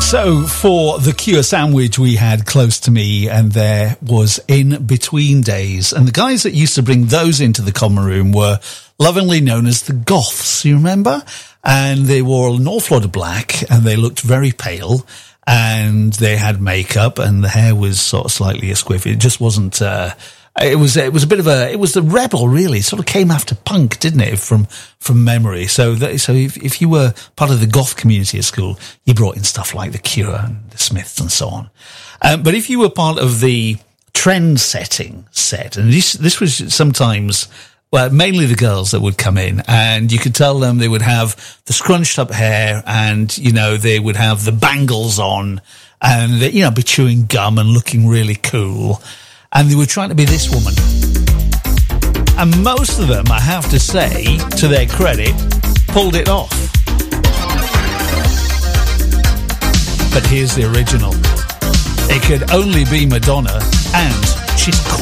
So for the Cure sandwich we had close to me, and there was In Between Days. And the guys that used to bring those into the common room were lovingly known as the Goths, you remember? And they wore an awful lot of black, and they looked very pale, and they had makeup, and the hair was sort of slightly asquiff. It just wasn't... It was a bit of it was the rebel, really. It sort of came after punk, didn't it, from memory. So if you were part of the goth community at school, you brought in stuff like the Cure and the Smiths and so on. But if you were part of the trend-setting set, and this was sometimes, well, mainly the girls that would come in, and you could tell them they would have the scrunched up hair, and, you know, they would have the bangles on, and, they, you know, be chewing gum and looking really cool. And they were trying to be this woman. And most of them, I have to say, to their credit, pulled it off. But here's the original. It could only be Madonna, and she's